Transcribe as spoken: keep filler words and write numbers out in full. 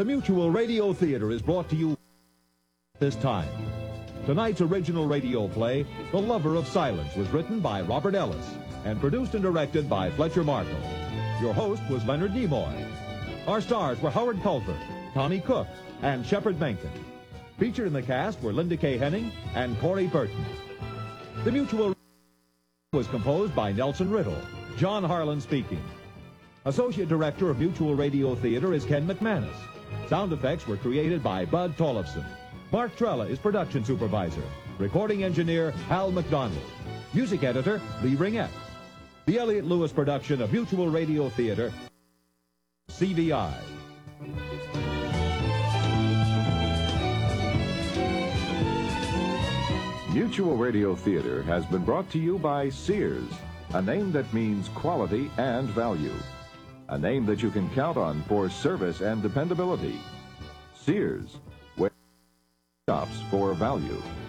The Mutual Radio Theater is brought to you this time. Tonight's original radio play, The Lover of Silence, was written by Robert Ellis and produced and directed by Fletcher Markle. Your host was Leonard Nimoy. Our stars were Howard Coulter, Tommy Cook, and Shepard Menken. Featured in the cast were Linda Kay Henning and Corey Burton. The Mutual was composed by Nelson Riddle. John Harlan speaking. Associate Director of Mutual Radio Theater is Ken McManus. Sound effects were created by Bud Tollefson. Mark Trella is production supervisor. Recording engineer, Hal McDonald. Music editor, Lee Ringette. The Elliott Lewis production of Mutual Radio Theater, C V I. Mutual Radio Theater has been brought to you by Sears, a name that means quality and value. A name that you can count on for service and dependability. Sears, where shops for value.